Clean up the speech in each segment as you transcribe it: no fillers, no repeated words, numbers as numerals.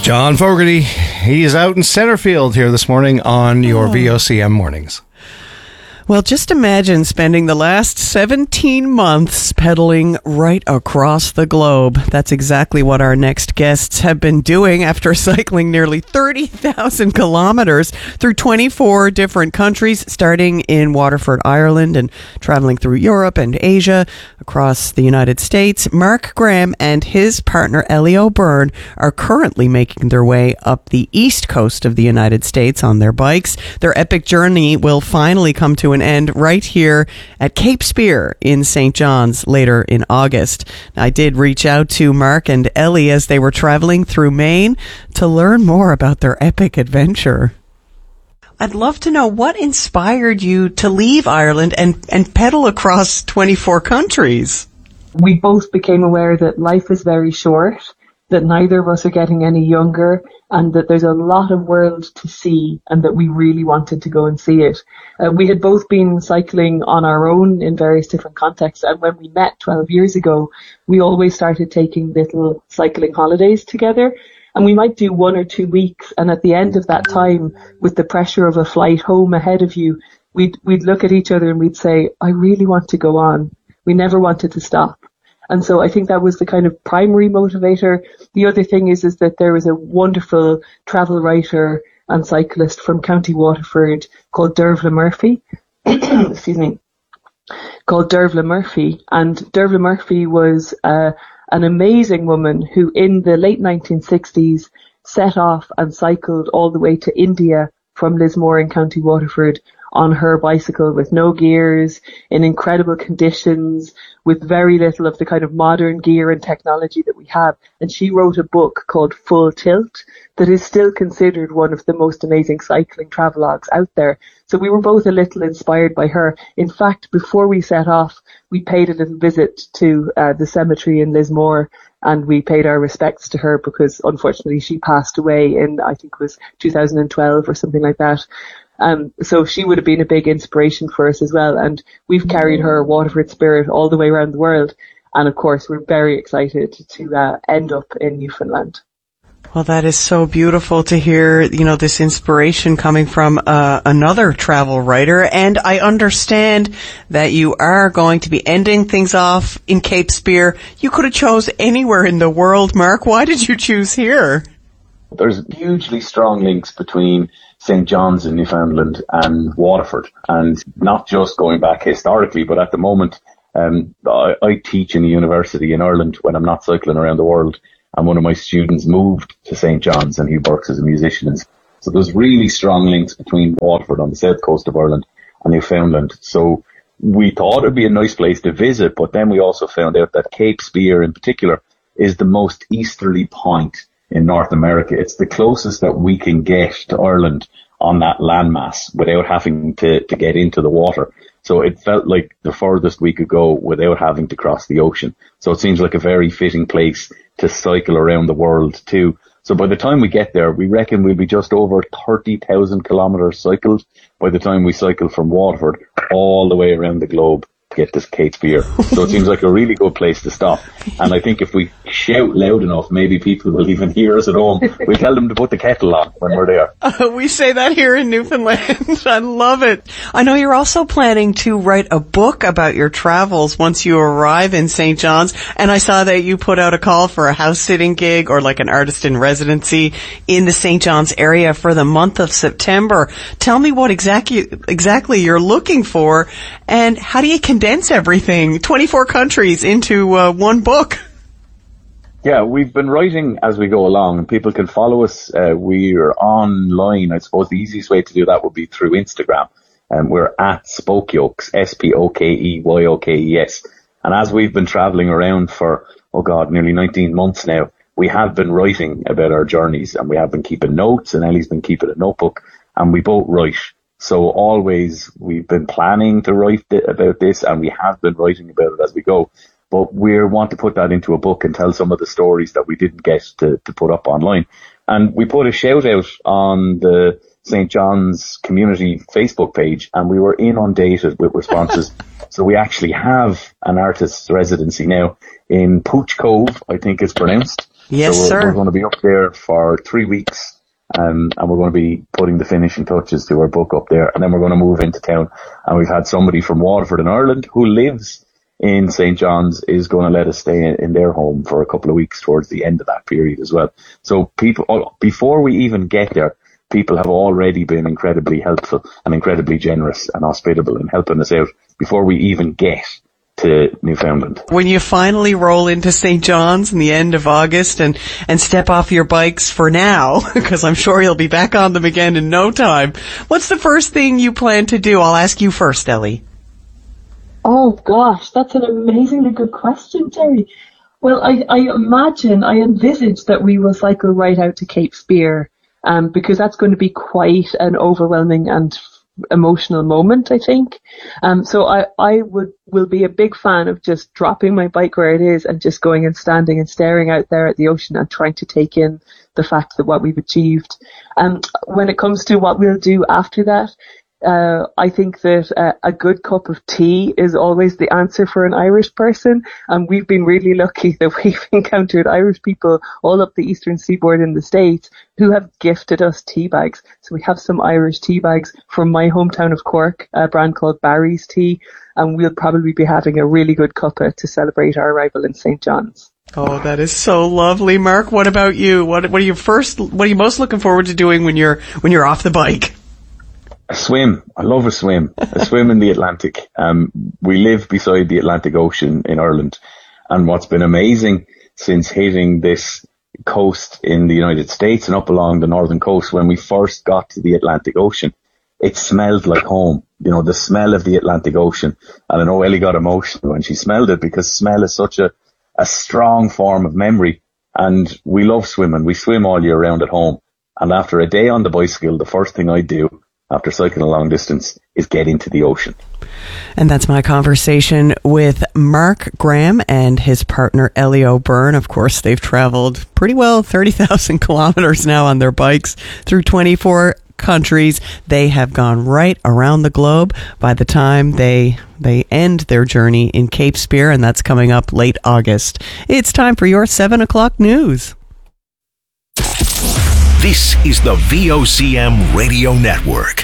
John Fogerty, he is out in center field here this morning on your VOCM mornings. Well, just imagine spending the last 17 months pedaling right across the globe. That's exactly what our next guests have been doing after cycling nearly 30,000 kilometers through 24 different countries, starting in Waterford, Ireland, and traveling through Europe and Asia, across the United States. Mark Graham and his partner, Ellie O'Byrne, are currently making their way up the east coast of the United States on their bikes. Their epic journey will finally come to an end right here at Cape Spear in St. John's later in August. I did reach out to Mark and Ellie as they were traveling through Maine to learn more about their epic adventure. I'd love to know what inspired you to leave Ireland and pedal across 24 countries. We both became aware that life is very short, that neither of us are getting any younger, and that there's a lot of world to see, and that we really wanted to go and see it. We had both been cycling on our own in various different contexts, and when we met 12 years ago, we always started taking little cycling holidays together, and we might do 1 or 2 weeks, and at the end of that time, with the pressure of a flight home ahead of you, we'd look at each other and we'd say, I really want to go on. We never wanted to stop. And so I think that was the kind of primary motivator. The other thing is that there was a wonderful travel writer and cyclist from County Waterford called Dervla Murphy. Excuse me. Called Dervla Murphy. And Dervla Murphy was an amazing woman who in the late 1960s set off and cycled all the way to India from Lismore in County Waterford on her bicycle with no gears, in incredible conditions, with very little of the kind of modern gear and technology that we have. And she wrote a book called Full Tilt that is still considered one of the most amazing cycling travelogues out there. So we were both a little inspired by her. In fact, before we set off, we paid a little visit to the cemetery in Lismore, and we paid our respects to her because unfortunately she passed away in, I think it was 2012 or something like that. So she would have been a big inspiration for us as well. And we've carried her Waterford spirit all the way around the world. And of course, we're very excited to end up in Newfoundland. Well, that is so beautiful to hear, this inspiration coming from another travel writer. And I understand that you are going to be ending things off in Cape Spear. You could have chose anywhere in the world, Mark. Why did you choose here? There's hugely strong links between St. John's in Newfoundland and Waterford, and not just going back historically, but at the moment, I teach in a university in Ireland when I'm not cycling around the world, and one of my students moved to St. John's and he works as a musician. So there's really strong links between Waterford on the south coast of Ireland and Newfoundland. So we thought it'd be a nice place to visit, but then we also found out that Cape Spear in particular is the most easterly point in North America. It's the closest that we can get to Ireland on that landmass without having to get into the water. So it felt like the furthest we could go without having to cross the ocean. So it seems like a very fitting place to cycle around the world too. So by the time we get there, we reckon we'll be just over 30,000 kilometers cycled by the time we cycle from Waterford all the way around the globe to get to Cape Spear. So it seems like a really good place to stop. And I think if we shout loud enough, maybe people will even hear us at home. We tell them to put the kettle on when we're there. We say that here in Newfoundland. I love it. I know you're also planning to write a book about your travels once you arrive in St. John's. And I saw that you put out a call for a house sitting gig or like an artist in residency in the St. John's area for the month of September. Tell me what exactly you're looking for, and how do you condense everything, 24 countries, into one book? Yeah, we've been writing as we go along, and people can follow us. We're online. I suppose the easiest way to do that would be through Instagram. We're at Spokeyokes, Spokeyokes. And as we've been traveling around for, nearly 19 months now, we have been writing about our journeys, and we have been keeping notes, and Ellie's been keeping a notebook, and we both write. So always we've been planning to write about this, and we have been writing about it as we go. But we want to put that into a book and tell some of the stories that we didn't get to put up online. And we put a shout out on the St. John's community Facebook page, and we were inundated with responses. So we actually have an artist's residency now in Pooch Cove, I think it's pronounced. Yes, so sir. We're going to be up there for 3 weeks. And we're going to be putting the finishing touches to our book up there. And then we're going to move into town. And we've had somebody from Waterford in Ireland who lives in St. John's is going to let us stay in their home for a couple of weeks towards the end of that period as well. So people, before we even get there, people have already been incredibly helpful and incredibly generous and hospitable in helping us out before we even get to Newfoundland. When you finally roll into St. John's in the end of August and step off your bikes for now, because I'm sure you'll be back on them again in no time, what's the first thing you plan to do? I'll ask you first, Ellie. Oh gosh, that's an amazingly good question, Terry. Well, I envisage that we will cycle right out to Cape Spear, because that's going to be quite an overwhelming and emotional moment, I think. So I will be a big fan of just dropping my bike where it is and just going and standing and staring out there at the ocean and trying to take in the fact that what we've achieved. When it comes to what we'll do after that, I think that a good cup of tea is always the answer for an Irish person, and we've been really lucky that we've encountered Irish people all up the eastern seaboard in the States who have gifted us tea bags. So we have some Irish tea bags from my hometown of Cork, a brand called Barry's Tea, and we'll probably be having a really good cuppa to celebrate our arrival in St. John's. Oh, that is so lovely. Mark, what about you? What are you most looking forward to doing when you're off the bike? A swim. I love a swim. A swim in the Atlantic. We live beside the Atlantic Ocean in Ireland. And what's been amazing since hitting this coast in the United States and up along the northern coast, when we first got to the Atlantic Ocean, it smelled like home. You know, the smell of the Atlantic Ocean. And I know Ellie got emotional when she smelled it, because smell is such a strong form of memory. And we love swimming. We swim all year round at home. And after a day on the bicycle, the first thing I do after cycling a long distance is get into the ocean. And that's my conversation with Mark Graham and his partner Ellie O'Byrne. Of course, they've traveled pretty well 30,000 kilometers now on their bikes through 24 countries. They have gone right around the globe by the time they end their journey in Cape Spear, and that's coming up late August. It's time for your 7 o'clock news. This is the VOCM Radio Network.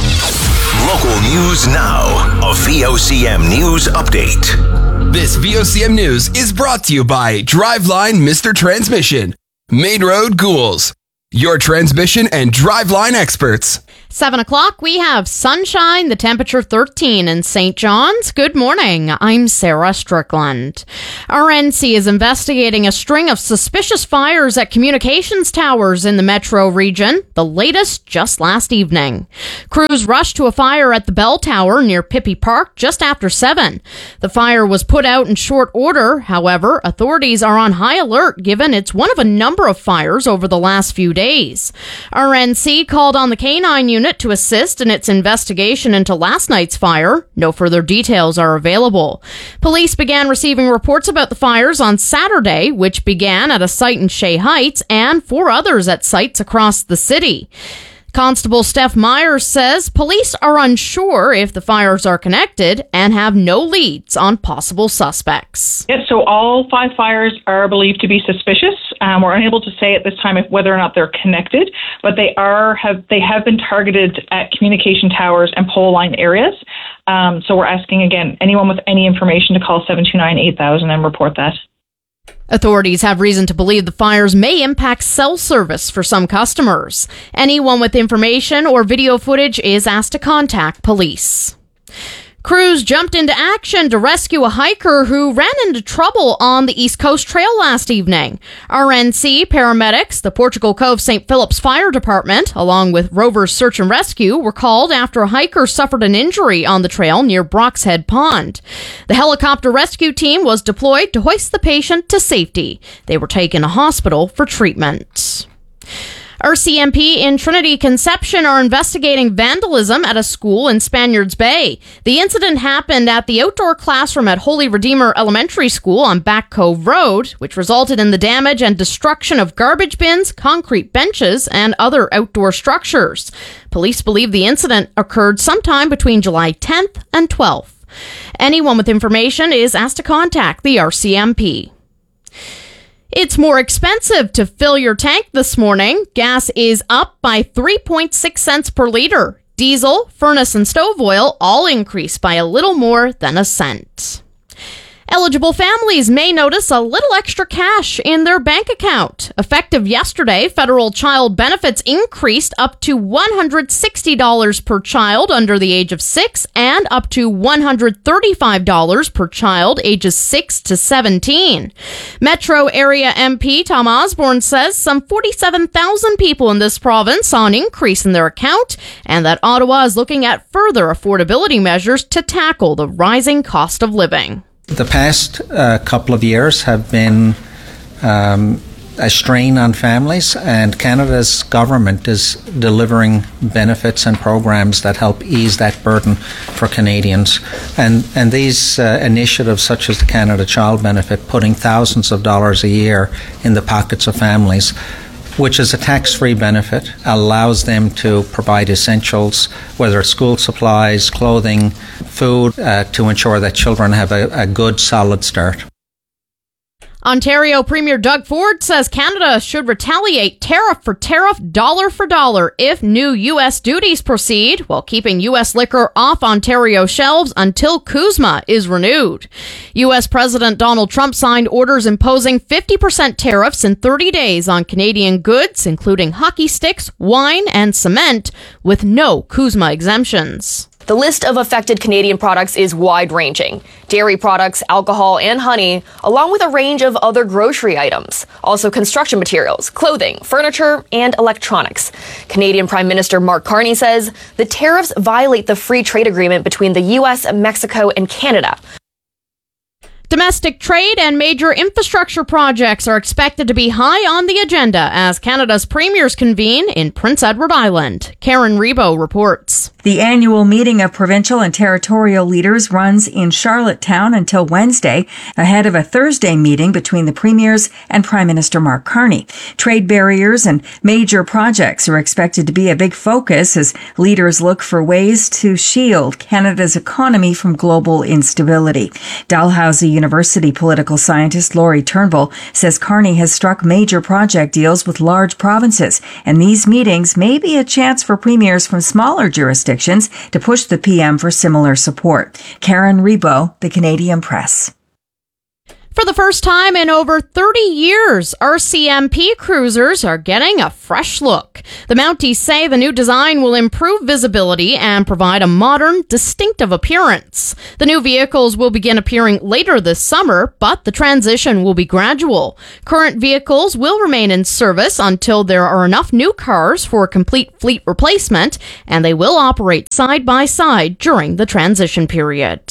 Local news now. A VOCM news update. This VOCM news is brought to you by Driveline Mr. Transmission, Main Road, Ghouls, your transmission and driveline experts. 7 o'clock, we have sunshine, the temperature 13 in St. John's. Good morning, I'm Sarah Strickland. RNC is investigating a string of suspicious fires at communications towers in the metro region, the latest just last evening. Crews rushed to a fire at the Bell Tower near Pippi Park just after 7. The fire was put out in short order. However, authorities are on high alert given it's one of a number of fires over the last few days. RNC called on the K9 unit to assist in its investigation into last night's fire. No further details are available. Police began receiving reports about the fires on Saturday, which began at a site in Shea Heights and 4 others at sites across the city. Constable Steph Myers says police are unsure if the fires are connected and have no leads on possible suspects. Yes, so all 5 fires are believed to be suspicious. We're unable to say at this time whether or not they're connected, but they have been targeted at communication towers and pole line areas. So we're asking, again, anyone with any information to call 729-8000 and report that. Authorities have reason to believe the fires may impact cell service for some customers. Anyone with information or video footage is asked to contact police. Crews jumped into action to rescue a hiker who ran into trouble on the East Coast Trail last evening. RNC, paramedics, the Portugal Cove St. Philip's Fire Department, along with Rovers Search and Rescue, were called after a hiker suffered an injury on the trail near Brock's Head Pond. The helicopter rescue team was deployed to hoist the patient to safety. They were taken to hospital for treatment. RCMP in Trinity Conception are investigating vandalism at a school in Spaniards Bay. The incident happened at the outdoor classroom at Holy Redeemer Elementary School on Back Cove Road, which resulted in the damage and destruction of garbage bins, concrete benches, and other outdoor structures. Police believe the incident occurred sometime between July 10th and 12th. Anyone with information is asked to contact the RCMP. It's more expensive to fill your tank this morning. Gas is up by 3.6 cents per liter. Diesel, furnace, and stove oil all increased by a little more than a cent. Eligible families may notice a little extra cash in their bank account. Effective yesterday, federal child benefits increased up to $160 per child under the age of 6 and up to $135 per child ages 6 to 17. Metro area MP Tom Osborne says some 47,000 people in this province saw an increase in their account and that Ottawa is looking at further affordability measures to tackle the rising cost of living. The past couple of years have been a strain on families, and Canada's government is delivering benefits and programs that help ease that burden for Canadians. And these initiatives, such as the Canada Child Benefit, putting thousands of dollars a year in the pockets of families, which is a tax-free benefit, allows them to provide essentials, whether it's school supplies, clothing, food, to ensure that children have a good, solid start. Ontario Premier Doug Ford says Canada should retaliate tariff for tariff, dollar for dollar, if new U.S. duties proceed, while keeping U.S. liquor off Ontario shelves until CUSMA is renewed. U.S. President Donald Trump signed orders imposing 50% tariffs in 30 days on Canadian goods, including hockey sticks, wine, and cement, with no CUSMA exemptions. The list of affected Canadian products is wide-ranging. Dairy products, alcohol, and honey, along with a range of other grocery items. Also construction materials, clothing, furniture, and electronics. Canadian Prime Minister Mark Carney says the tariffs violate the free trade agreement between the U.S., Mexico, and Canada. Domestic trade and major infrastructure projects are expected to be high on the agenda as Canada's premiers convene in Prince Edward Island. Karen Rebo reports. The annual meeting of provincial and territorial leaders runs in Charlottetown until Wednesday, ahead of a Thursday meeting between the premiers and Prime Minister Mark Carney. Trade barriers and major projects are expected to be a big focus as leaders look for ways to shield Canada's economy from global instability. Dalhousie University political scientist Laurie Turnbull says Carney has struck major project deals with large provinces, and these meetings may be a chance for premiers from smaller jurisdictions to push the PM for similar support. Karen Rebo, The Canadian Press. For the first time in over 30 years, RCMP cruisers are getting a fresh look. The Mounties say the new design will improve visibility and provide a modern, distinctive appearance. The new vehicles will begin appearing later this summer, but the transition will be gradual. Current vehicles will remain in service until there are enough new cars for a complete fleet replacement, and they will operate side by side during the transition period.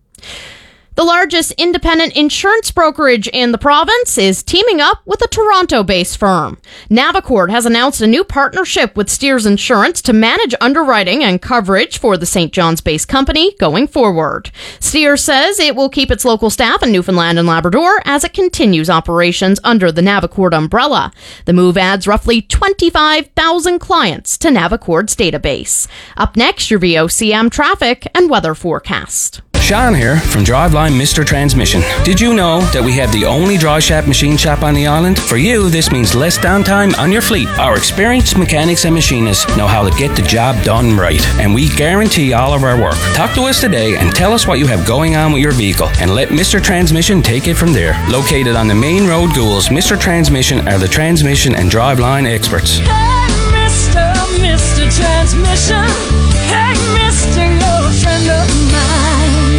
The largest independent insurance brokerage in the province is teaming up with a Toronto-based firm. Navicord has announced a new partnership with Steers Insurance to manage underwriting and coverage for the St. John's-based company going forward. Steers says it will keep its local staff in Newfoundland and Labrador as it continues operations under the Navicord umbrella. The move adds roughly 25,000 clients to Navicord's database. Up next, your VOCM traffic and weather forecast. Sean here from Driveline Mr. Transmission. Did you know that we have the only dry shop machine shop on the island? For you, this means less downtime on your fleet. Our experienced mechanics and machinists know how to get the job done right, and we guarantee all of our work. Talk to us today and tell us what you have going on with your vehicle, and let Mr. Transmission take it from there. Located on the main road, Goulds, Mr. Transmission are the transmission and driveline experts. Hey, Mr. Transmission. Hey, Mr. You're a friend of mine.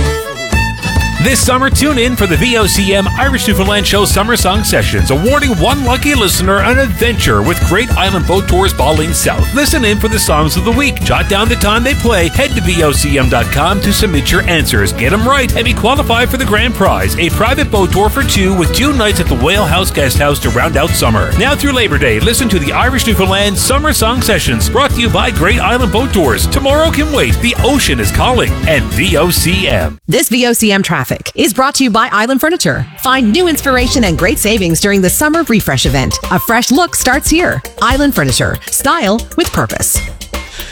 This summer, tune in for the VOCM Irish Newfoundland Show Summer Song Sessions, awarding one lucky listener an adventure with Great Island Boat Tours Balding South. Listen in for the songs of the week. Jot down the time they play. Head to VOCM.com to submit your answers. Get them right and be qualified for the grand prize, a private boat tour for two with 2 nights at the Whale House Guest House to round out summer. Now through Labor Day, listen to the Irish Newfoundland Summer Song Sessions, brought to you by Great Island Boat Tours. Tomorrow can wait. The ocean is calling. And VOCM. This VOCM traffic is brought to you by Island Furniture. Find new inspiration and great savings during the Summer Refresh event. A fresh look starts here. Island Furniture. Style with purpose.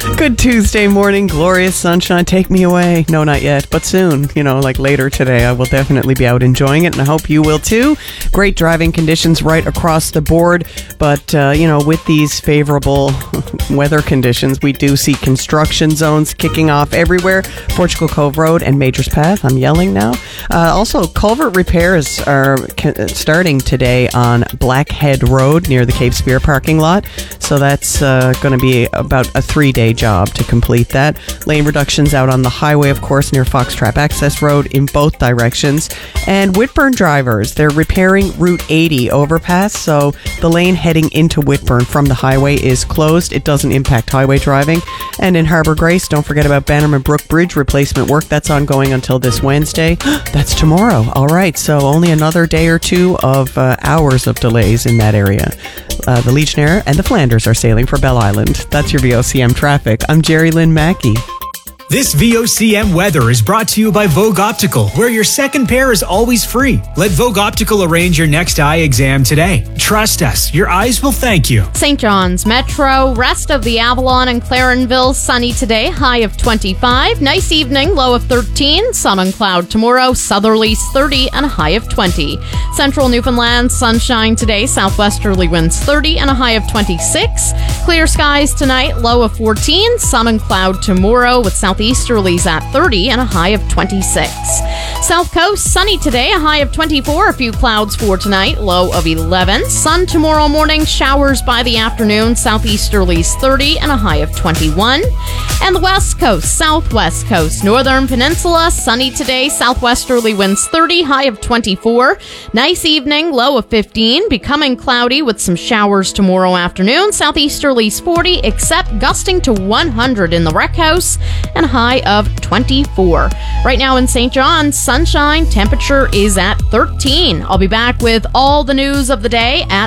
Good Tuesday morning, glorious sunshine. Take me away. No, not yet, but soon. Like later today, I will definitely be out enjoying it, and I hope you will too. Great driving conditions right across the board, but, with these favorable weather conditions, we do see construction zones kicking off everywhere. Portugal Cove Road and Majors Path. I'm yelling now. Also, culvert repairs are starting today on Blackhead Road near the Cape Spear parking lot. So that's going to be about a 3-day job to complete that. Lane reductions out on the highway, of course, near Foxtrap Access Road in both directions. And Whitburn drivers, they're repairing Route 80 overpass. So the lane heading into Whitburn from the highway is closed. It doesn't impact highway driving. And in Harbour Grace, don't forget about Bannerman Brook Bridge replacement work. That's ongoing until this Wednesday. That's tomorrow. All right. So only another day or two of hours of delays in that area. The Legionnaire and the Flanders are sailing for Belle Island. That's your VOCM traffic. I'm Jerry Lynn Mackey. This VOCM weather is brought to you by Vogue Optical, where your second pair is always free. Let Vogue Optical arrange your next eye exam today. Trust us, your eyes will thank you. St. John's Metro, rest of the Avalon and Clarenville, sunny today, high of 25. Nice evening, low of 13. Sun and cloud tomorrow, southerlies 30 and a high of 20. Central Newfoundland, sunshine today, southwesterly winds 30 and a high of 26. Clear skies tonight, low of 14. Sun and cloud tomorrow with southeasterlies at 30 and a high of 26. South Coast, sunny today, a high of 24. A few clouds for tonight, low of 11. Sun tomorrow morning, showers by the afternoon, southeasterlies 30 and a high of 21. And the West Coast, Southwest Coast, Northern Peninsula, sunny today, southwesterly winds 30, high of 24. Nice evening, low of 15. Becoming cloudy with some showers tomorrow afternoon, southeasterlies 40, except gusting to 100 in the Rec House, and a high of 24. Right now in St. John's, sunshine, temperature is at 13. I'll be back with all the news of the day at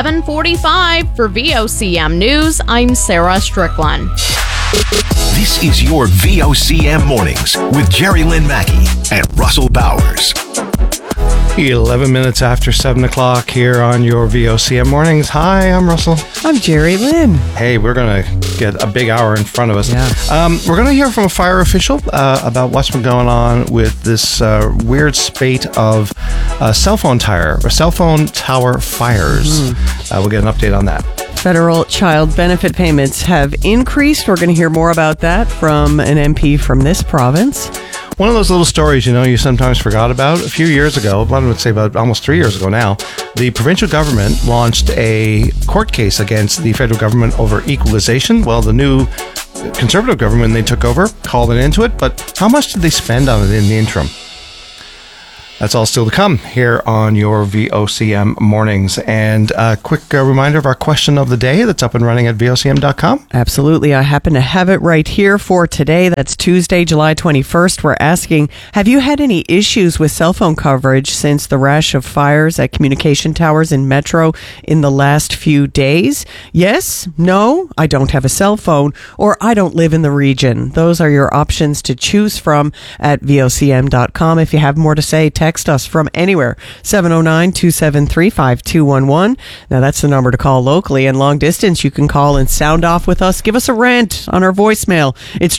7:45 for VOCM News. I'm Sarah Strickland. This is your VOCM Mornings with Jerry Lynn Mackey and Russell Bowers. 11 minutes after 7 o'clock here on your VOCM Mornings. Hi, I'm Russell. I'm Jerry Lynn. Hey, we're going to get a big hour in front of us. Yeah. We're going to hear from a fire official about what's been going on with this weird spate of cell phone tower fires. We'll get an update on that. Federal child benefit payments have increased. We're going to hear more about that from an MP from this province. One of those little stories, you sometimes forgot about. A few years ago, I would say about almost 3 years ago now, the provincial government launched a court case against the federal government over equalization. Well, the new Conservative government, they took over, called an end to it, but how much did they spend on it in the interim? That's all still to come here on your VOCM Mornings. And a quick reminder of our question of the day that's up and running at VOCM.com. Absolutely. I happen to have it right here for today. That's Tuesday, July 21st. We're asking, have you had any issues with cell phone coverage since the rash of fires at communication towers in Metro in the last few days? Yes, no, I don't have a cell phone, or I don't live in the region. Those are your options to choose from at VOCM.com. If you have more to say, text us from anywhere, 709-273-5211. Now that's the number to call locally, and long distance you can call and sound off with us. Give us a rant on our voicemail. It's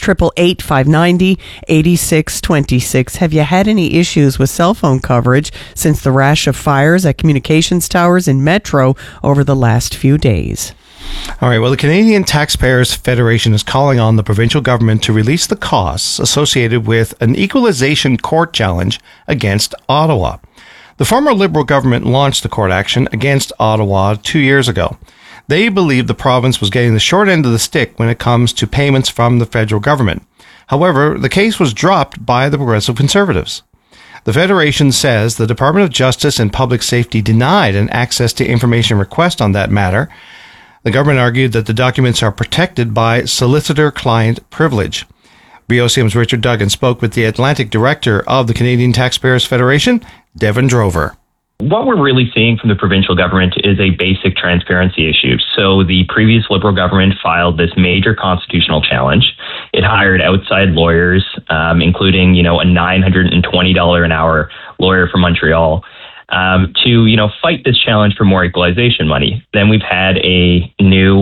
888-590-8626. Have you had any issues with cell phone coverage since the rash of fires at communications towers in Metro over the last few days? All right, well, the Canadian Taxpayers Federation is calling on the provincial government to release the costs associated with an equalization court challenge against Ottawa. The former Liberal government launched the court action against Ottawa 2 years ago. They believed the province was getting the short end of the stick when it comes to payments from the federal government. However, the case was dropped by the Progressive Conservatives. The Federation says the Department of Justice and Public Safety denied an access to information request on that matter. The government argued that the documents are protected by solicitor-client privilege. VOCM's Richard Duggan spoke with the Atlantic Director of the Canadian Taxpayers Federation, Devin Drover. What we're really seeing from the provincial government is a basic transparency issue. So the previous Liberal government filed this major constitutional challenge. It hired outside lawyers, including, a $920 an hour lawyer from Montreal, to fight this challenge for more equalization money. Then we've had a new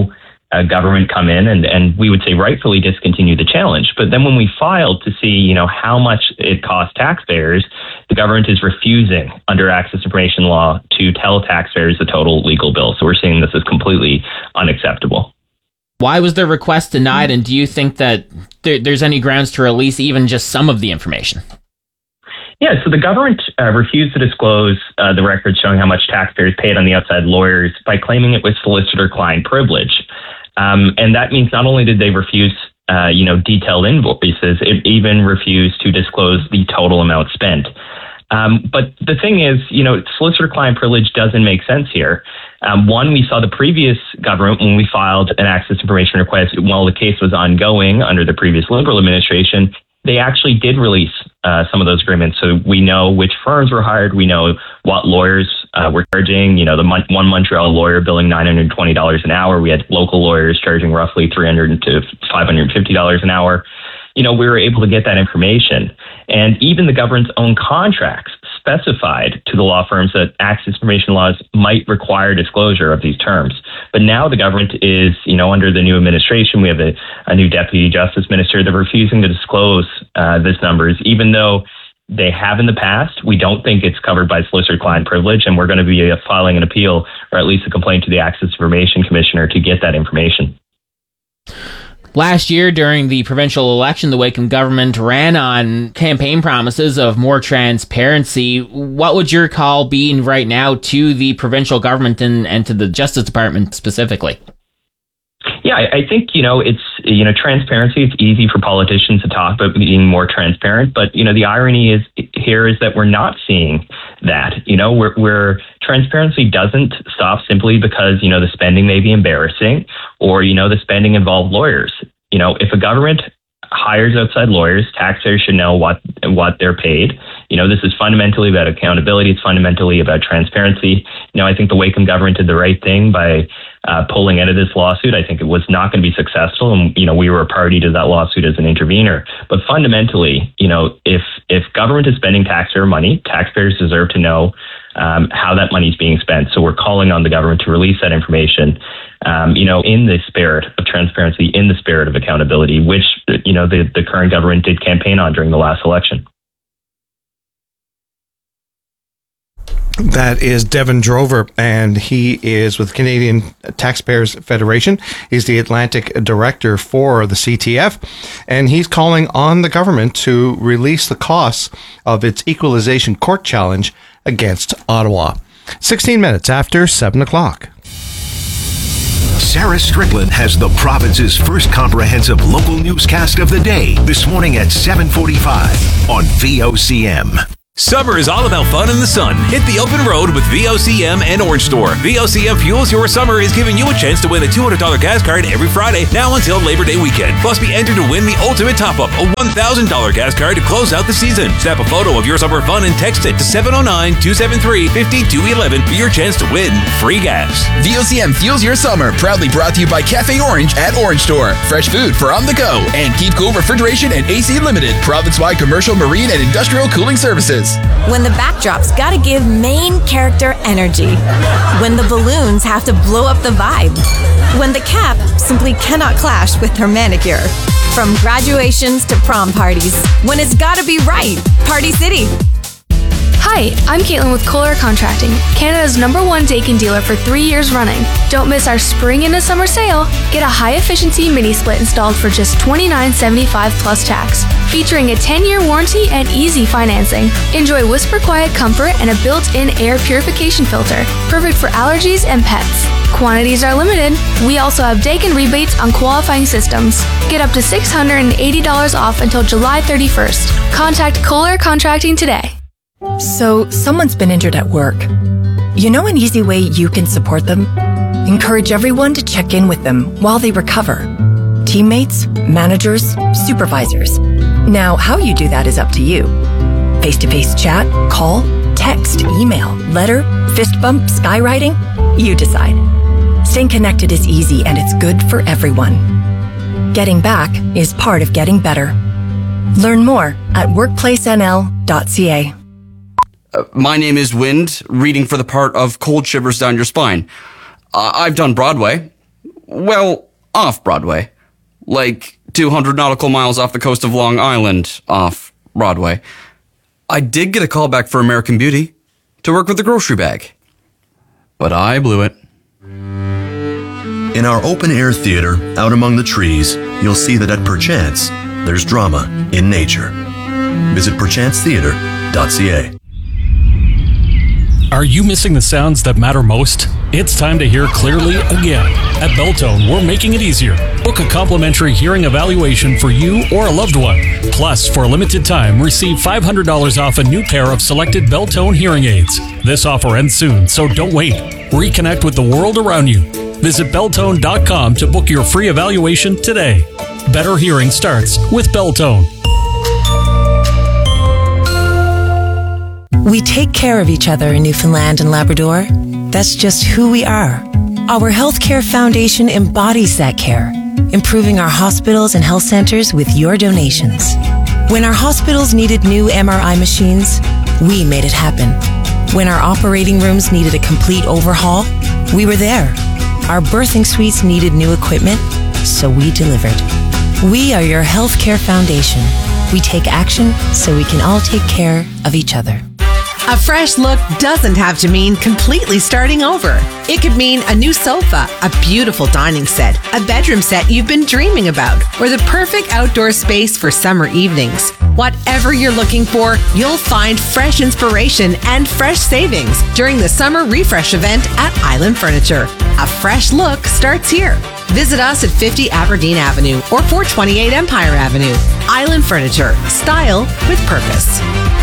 government come in and we would say rightfully discontinue the challenge. But then when we filed to see, how much it cost taxpayers, the government is refusing under access information law to tell taxpayers the total legal bill. So we're seeing this as completely unacceptable. Why was the request denied, and do you think that there's any grounds to release even just some of the information? Yeah, so the government refused to disclose the records showing how much taxpayers paid on the outside lawyers by claiming it was solicitor-client privilege. And that means not only did they refuse, detailed invoices, it even refused to disclose the total amount spent. But the thing is, solicitor-client privilege doesn't make sense here. One, we saw the previous government, when we filed an access information request while the case was ongoing under the previous Liberal administration, they actually did release some of those agreements. So we know which firms were hired. We know what lawyers were charging. The one Montreal lawyer billing $920 an hour. We had local lawyers charging roughly $300 to $550 an hour. We were able to get that information. And even the government's own contracts specified to the law firms that access information laws might require disclosure of these terms. But now the government is, under the new administration, we have a new deputy justice minister. They're refusing to disclose these numbers, even though they have in the past. We don't think it's covered by solicitor-client privilege, and we're going to be filing an appeal or at least a complaint to the Access Information Commissioner to get that information. Last year, during the provincial election, the Wacom government ran on campaign promises of more transparency. What would your call be right now to the provincial government and to the Justice Department specifically? Yeah, I think, it's, transparency. It's easy for politicians to talk about being more transparent. But, the irony is that we're not seeing that. Where transparency doesn't stop simply because, the spending may be embarrassing or, the spending involved lawyers. If a government hires outside lawyers, taxpayers should know what they're paid. This is fundamentally about accountability. It's fundamentally about transparency. I think the Wacom government did the right thing by pulling out of this lawsuit. I think it was not going to be successful, and we were a party to that lawsuit as an intervener. But fundamentally, if government is spending taxpayer money, taxpayers deserve to know how that money is being spent. So we're calling on the government to release that information, in the spirit of transparency, in the spirit of accountability, which the current government did campaign on during the last election. That is Devin Drover, and he is with Canadian Taxpayers Federation. He's the Atlantic director for the CTF, and he's calling on the government to release the costs of its equalization court challenge against Ottawa. 16 minutes after 7 o'clock. Sarah Strickland has the province's first comprehensive local newscast of the day this morning at 7:45 on VOCM. Summer is all about fun in the sun. Hit the open road with VOCM and Orange Store. VOCM Fuels Your Summer is giving you a chance to win a $200 gas card every Friday, now until Labor Day weekend. Plus, be entered to win the ultimate top-up, a $1,000 gas card to close out the season. Snap a photo of your summer fun and text it to 709-273-5211 for your chance to win free gas. VOCM Fuels Your Summer, proudly brought to you by Cafe Orange at Orange Store. Fresh food for on the go. And Keep Cool Refrigeration and AC Limited, province-wide commercial, marine, and industrial cooling services. When the backdrop's gotta give main character energy. When the balloons have to blow up the vibe. When the cap simply cannot clash with her manicure. From graduations to prom parties. When it's gotta be right. Party City. Hi, I'm Caitlin with Kohler Contracting, Canada's #1 Daikin dealer for 3 years running. Don't miss our spring into summer sale. Get a high-efficiency mini-split installed for just $29.75 plus tax, featuring a 10-year warranty and easy financing. Enjoy whisper-quiet comfort and a built-in air purification filter, perfect for allergies and pets. Quantities are limited. We also have Daikin rebates on qualifying systems. Get up to $680 off until July 31st. Contact Kohler Contracting today. So, someone's been injured at work. You know an easy way you can support them? Encourage everyone to check in with them while they recover. Teammates, managers, supervisors. Now, how you do that is up to you. Face-to-face chat, call, text, email, letter, fist bump, skywriting? You decide. Staying connected is easy and it's good for everyone. Getting back is part of getting better. Learn more at workplacenl.ca. My name is Wind, reading for the part of Cold Shivers Down Your Spine. I've done Broadway. Well, off-Broadway. Like 200 nautical miles off the coast of Long Island, off-Broadway. I did get a call back for American Beauty to work with the grocery bag. But I blew it. In our open-air theater, out among the trees, you'll see that at Perchance, there's drama in nature. Visit perchancetheater.ca. Are you missing the sounds that matter most? It's time to hear clearly again. At Belltone, we're making it easier. Book a complimentary hearing evaluation for you or a loved one. Plus, for a limited time, receive $500 off a new pair of selected Belltone hearing aids. This offer ends soon, so don't wait. Reconnect with the world around you. Visit Belltone.com to book your free evaluation today. Better hearing starts with Belltone. We take care of each other in Newfoundland and Labrador. That's just who we are. Our Healthcare Foundation embodies that care, improving our hospitals and health centers with your donations. When our hospitals needed new MRI machines, we made it happen. When our operating rooms needed a complete overhaul, we were there. Our birthing suites needed new equipment, so we delivered. We are your Healthcare Foundation. We take action so we can all take care of each other. A fresh look doesn't have to mean completely starting over. It could mean a new sofa, a beautiful dining set, a bedroom set you've been dreaming about, or the perfect outdoor space for summer evenings. Whatever you're looking for, you'll find fresh inspiration and fresh savings during the Summer Refresh event at Island Furniture. A fresh look starts here. Visit us at 50 Aberdeen Avenue or 428 Empire Avenue. Island Furniture. Style with purpose.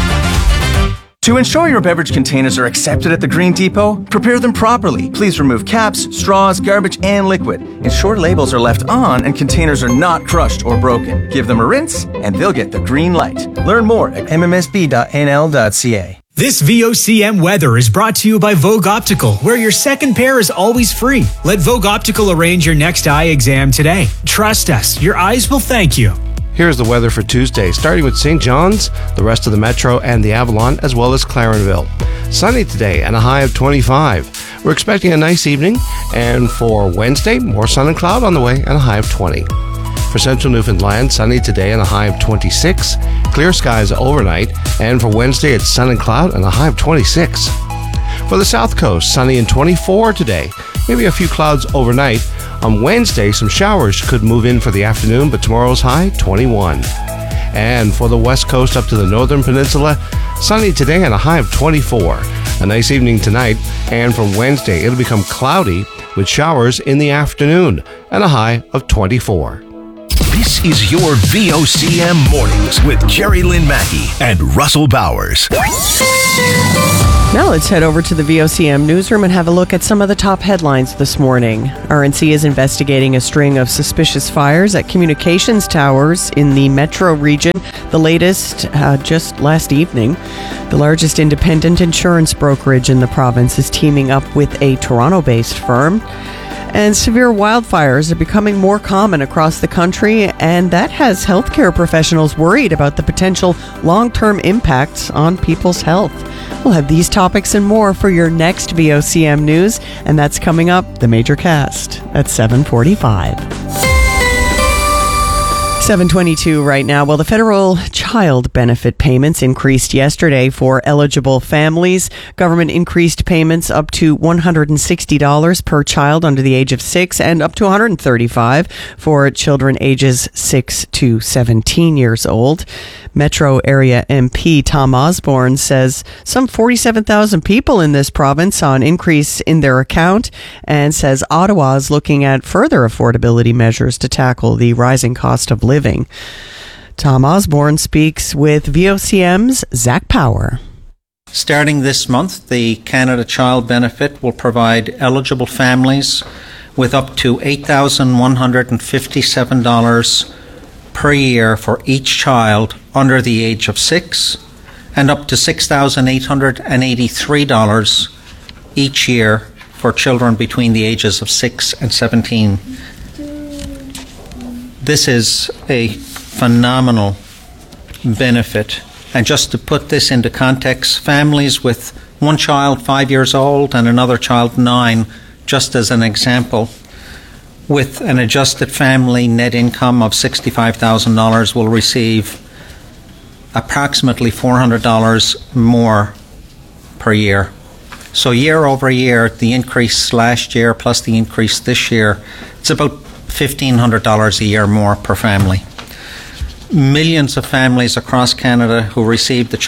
To ensure your beverage containers are accepted at the Green Depot, prepare them properly. Please remove caps, straws, garbage, and liquid. Ensure labels are left on and containers are not crushed or broken. Give them a rinse, and they'll get the green light. Learn more at mmsb.nl.ca. This VOCM weather is brought to you by Vogue Optical, where your second pair is always free. Let Vogue Optical arrange your next eye exam today. Trust us, your eyes will thank you. Here's the weather for Tuesday, starting with St. John's, the rest of the Metro and the Avalon, as well as Clarenville. Sunny today and a high of 25. We're expecting a nice evening, and for Wednesday, more sun and cloud on the way and a high of 20. For central Newfoundland, sunny today and a high of 26. Clear skies overnight, and for Wednesday, it's sun and cloud and a high of 26. For the south coast, sunny and 24 today. Maybe a few clouds overnight. On Wednesday, some showers could move in for the afternoon, but tomorrow's high, 21. And for the west coast up to the northern peninsula, sunny today and a high of 24. A nice evening tonight, and from Wednesday, it'll become cloudy with showers in the afternoon and a high of 24. This is your VOCM Mornings with Jerry Lynn Mackey and Russell Bowers. Now let's head over to the VOCM newsroom and have a look at some of the top headlines this morning. RNC is investigating a string of suspicious fires at communications towers in the Metro region. The latest just last evening. The largest independent insurance brokerage in the province is teaming up with a Toronto-based firm. And severe wildfires are becoming more common across the country, and that has healthcare professionals worried about the potential long-term impacts on people's health. We'll have these topics and more for your next VOCM news, and that's coming up, the Major Cast, at 7:45. 7:22 right now. Well, the federal child benefit payments increased yesterday for eligible families. Government increased payments up to $160 per child under the age of 6 and up to $135 for children ages 6 to 17 years old. Metro area MP Tom Osborne says some 47,000 people in this province saw an increase in their account, and says Ottawa is looking at further affordability measures to tackle the rising cost of living. Tom Osborne speaks with VOCM's Zach Power. Starting this month, the Canada Child Benefit will provide eligible families with up to $8,157 per year for each child under the age of 6 and up to $6,883 each year for children between the ages of 6 and 17. This is a phenomenal benefit. And just to put this into context, families with one child 5 years old and another child 9, just as an example, with an adjusted family net income of $65,000 will receive approximately $400 more per year. So year over year, the increase last year plus the increase this year, it's about $1,500 a year more per family. Millions of families across Canada who receive the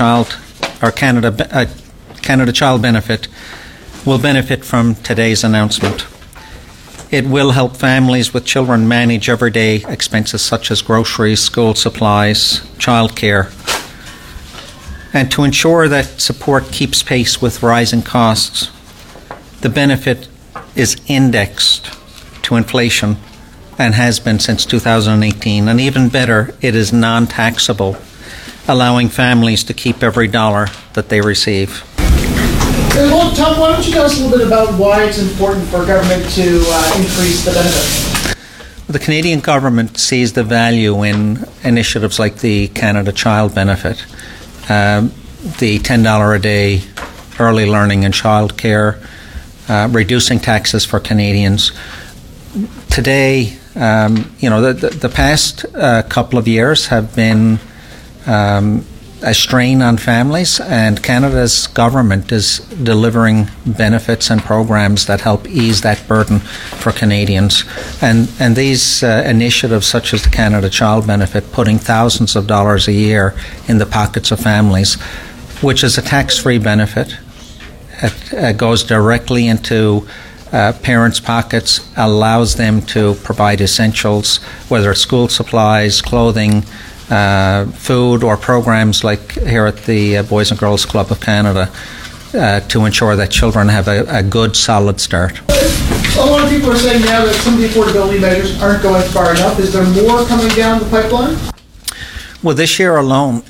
Canada Child Benefit will benefit from today's announcement. It will help families with children manage everyday expenses such as groceries, school supplies, childcare, and to ensure that support keeps pace with rising costs. The benefit is indexed to inflation and has been since 2018, and even better, it is non-taxable, allowing families to keep every dollar that they receive. Well, Tom, why don't you tell us a little bit about why it's important for government to increase the benefit? The Canadian government sees the value in initiatives like the Canada Child Benefit, the $10 a day early learning and childcare, reducing taxes for Canadians. Today, the past couple of years have been a strain on families, and Canada's government is delivering benefits and programs that help ease that burden for Canadians. And these initiatives, such as the Canada Child Benefit, putting thousands of dollars a year in the pockets of families, which is a tax-free benefit. It goes directly into parents' pockets, allows them to provide essentials, whether it's school supplies, clothing, food, or programs like here at the Boys and Girls Club of Canada to ensure that children have a good, solid start. A lot of people are saying now that some of the affordability measures aren't going far enough. Is there more coming down the pipeline? Well, this year alone,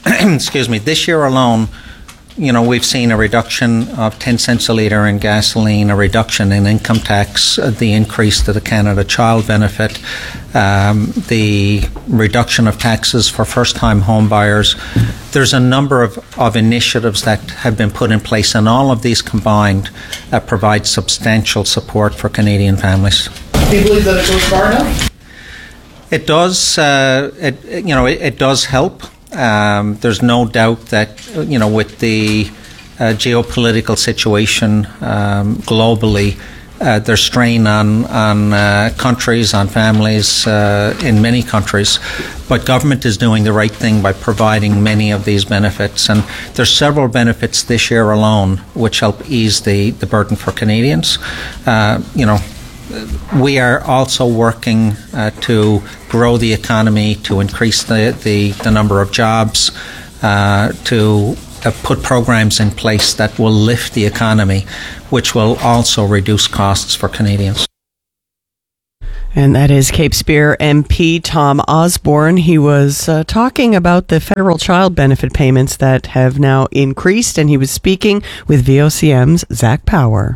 we've seen a reduction of 10 cents a litre in gasoline, a reduction in income tax, the increase to the Canada Child Benefit, the reduction of taxes for first-time home buyers. There's a number of initiatives that have been put in place, and all of these combined provide substantial support for Canadian families. Do you believe that it goes far enough? It does. It does help. There's no doubt that, with the geopolitical situation globally, there's strain on countries, on families in many countries. But government is doing the right thing by providing many of these benefits. And there's several benefits this year alone which help ease the burden for Canadians. We are also working to grow the economy, to increase the number of jobs, to put programs in place that will lift the economy, which will also reduce costs for Canadians. And that is Cape Spear MP Tom Osborne. He was talking about the federal child benefit payments that have now increased, and he was speaking with VOCM's Zach Power.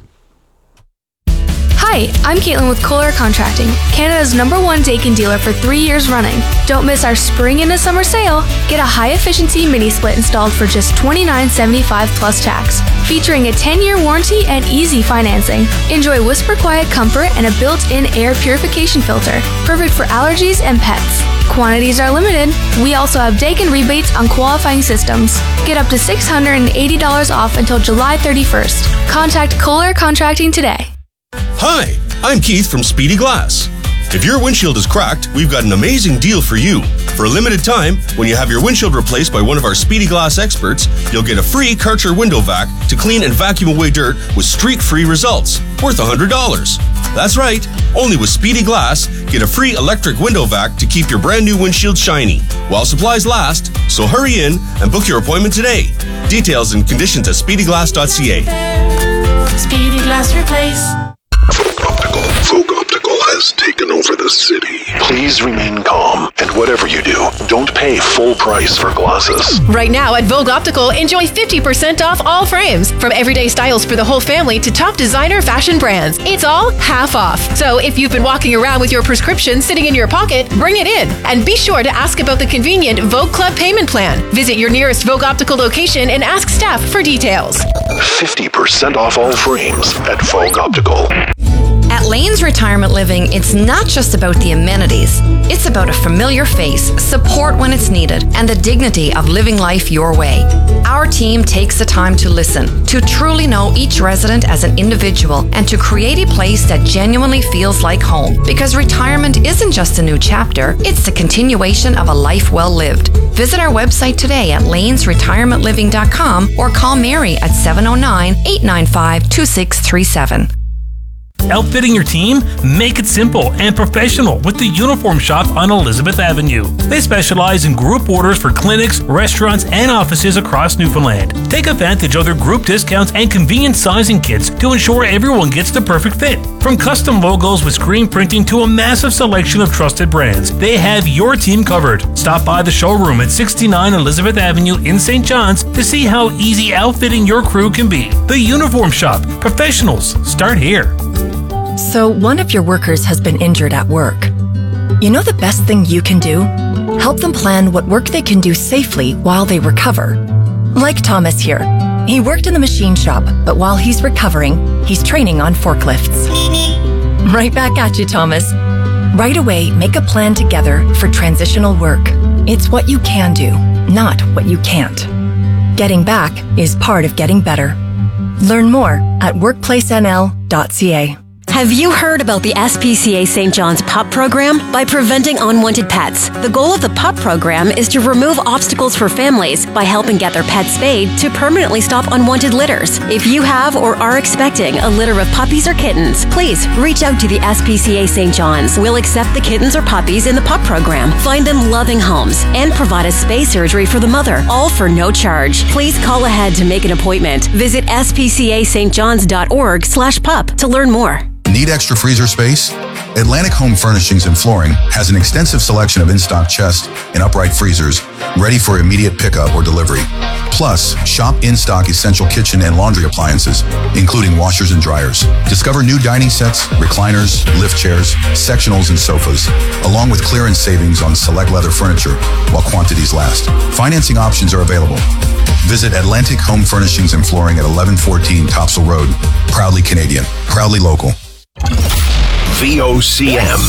Hi, I'm Caitlin with Kohler Contracting, Canada's #1 Daikin dealer for 3 years running. Don't miss our spring into summer sale. Get a high-efficiency mini-split installed for just $29.75 plus tax, featuring a 10-year warranty and easy financing. Enjoy whisper-quiet comfort and a built-in air purification filter, perfect for allergies and pets. Quantities are limited. We also have Daikin rebates on qualifying systems. Get up to $680 off until July 31st. Contact Kohler Contracting today. Hi, I'm Keith from Speedy Glass. If your windshield is cracked, we've got an amazing deal for you. For a limited time, when you have your windshield replaced by one of our Speedy Glass experts, you'll get a free Karcher window vac to clean and vacuum away dirt with streak-free results, worth $100. That's right, only with Speedy Glass, get a free electric window vac to keep your brand new windshield shiny, while supplies last, so hurry in and book your appointment today. Details and conditions at speedyglass.ca. Speedy Glass Replace. Vogue Optical has taken over the city. Please remain calm, and whatever you do, don't pay full price for glasses. Right now at Vogue Optical, enjoy 50% off all frames. From everyday styles for the whole family to top designer fashion brands. It's all half off. So if you've been walking around with your prescription sitting in your pocket, bring it in. And be sure to ask about the convenient Vogue Club payment plan. Visit your nearest Vogue Optical location and ask staff for details. 50% off all frames at Vogue Optical. At Lane's Retirement Living, it's not just about the amenities. It's about a familiar face, support when it's needed, and the dignity of living life your way. Our team takes the time to listen, to truly know each resident as an individual, and to create a place that genuinely feels like home. Because retirement isn't just a new chapter, it's the continuation of a life well lived. Visit our website today at lanesretirementliving.com or call Mary at 709-895-2637. Outfitting your team? Make it simple and professional with the Uniform Shop on Elizabeth Avenue. They specialize in group orders for clinics, restaurants, and offices across Newfoundland. Take advantage of their group discounts and convenient sizing kits to ensure everyone gets the perfect fit. From custom logos with screen printing to a massive selection of trusted brands, they have your team covered. Stop by the showroom at 69 Elizabeth Avenue in St. John's to see how easy outfitting your crew can be. The Uniform Shop. Professionals start here. So one of your workers has been injured at work. You know the best thing you can do? Help them plan what work they can do safely while they recover. Like Thomas here. He worked in the machine shop, but while he's recovering, he's training on forklifts. Right back at you, Thomas. Right away, make a plan together for transitional work. It's what you can do, not what you can't. Getting back is part of getting better. Learn more at workplacenl.ca. Have you heard about the SPCA St. John's PUP program? By preventing unwanted pets. The goal of the PUP program is to remove obstacles for families by helping get their pets spayed to permanently stop unwanted litters. If you have or are expecting a litter of puppies or kittens, please reach out to the SPCA St. John's. We'll accept the kittens or puppies in the PUP program, find them loving homes, and provide a spay surgery for the mother, all for no charge. Please call ahead to make an appointment. Visit spcastjohns.org/pup to learn more. Need extra freezer space? Atlantic Home Furnishings and Flooring has an extensive selection of in-stock chest and upright freezers ready for immediate pickup or delivery. Plus, shop in-stock essential kitchen and laundry appliances, including washers and dryers. Discover new dining sets, recliners, lift chairs, sectionals, and sofas, along with clearance savings on select leather furniture while quantities last. Financing options are available. Visit Atlantic Home Furnishings and Flooring at 1114 Topsail Road. Proudly Canadian, proudly local. VOCM.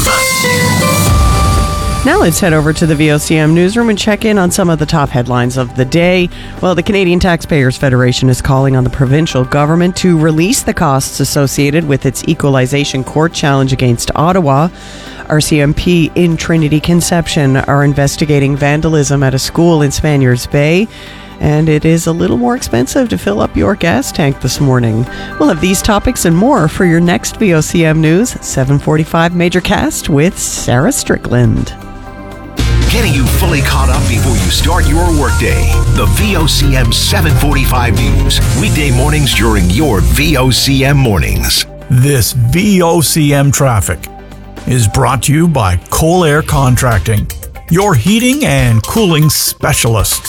Now let's head over to the VOCM newsroom and check in on some of the top headlines of the day. Well, the Canadian Taxpayers Federation is calling on the provincial government to release the costs associated with its equalization court challenge against Ottawa. RCMP in Trinity Conception are investigating vandalism at a school in Spaniards Bay, and it is a little more expensive to fill up your gas tank this morning. We'll have these topics and more for your next VOCM News 745 Major Cast with Sarah Strickland. Getting you fully caught up before you start your workday. The VOCM 745 News. Weekday mornings during your VOCM mornings. This VOCM traffic is brought to you by Cole Air Contracting, your heating and cooling specialists.